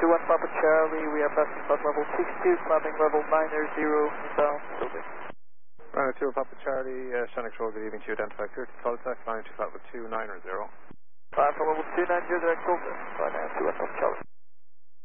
921 Papa Charlie, we are passing flight level 62, climbing level 900, inbound, Silver. 902 Papa Charlie, Sonic Roll, good evening to you, identify clear to cul-de-sac, flying to flight level 290. 5 for level 290, direct over, 921 Papa Charlie.